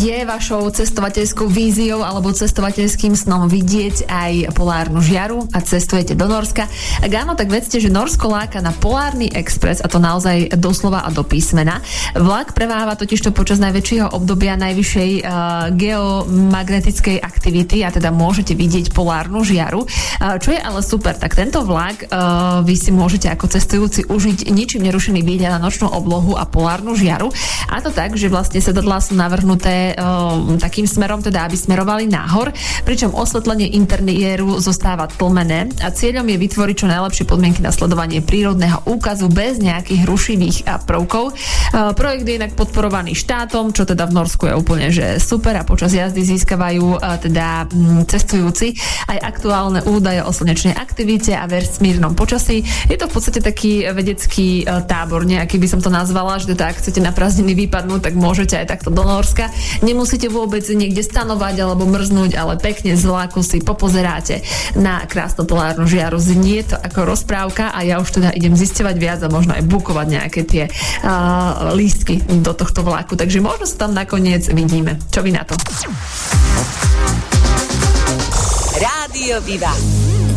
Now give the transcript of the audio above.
Je vašou cestovateľskou víziou alebo cestovateľským snom vidieť aj polárnu žiaru a cestujete do Nórska? Ak áno, tak vedzte, že Nórsko láka na Polárny Express, a to naozaj doslova a do písmena. Vlak preváva totižto počas najväčšieho obdobia najvyššej geomagnetickej aktivity, a teda môžete vidieť polárnu žiaru. Čo je ale super, tak tento vlak vy si môžete ako cestujúci užiť ničím nerušený výhľad na nočnú oblohu a polárnu žiaru. A to tak, že vlastne sedadlá sú navrhnuté takým smerom, teda aby smerovali nahor, pričom osvetlenie interiéru zostáva tlmené a cieľom je vytvoriť čo najlepšie podmienky na sledovanie prírodného úkazu bez nejakých rušivých prvkov. Projekt je inak podporovaný štátom, čo teda v Norsku je úplne že super, a počas jazdy získavajú teda cestujúci aj aktuálne údaje o slnečnej aktivite a vesmírnom počasí. Je to v podstate taký vedecký tábor, nejaký by som to nazvala, že teda ak chcete na prázdniny vypadnúť, tak môžete aj takto do Nórska. Nemusíte vôbec niekde stanovať alebo mrznúť, ale pekne z vlaku si popozeráte na krásnu polárnu žiaru. Znie to ako rozprávka a ja už teda idem zisťovať viac a možno aj bukovať nejaké tie lístky do tohto vlaku. Takže možno sa tam nakoniec vidíme. Čo vy na to? Rádio Viva.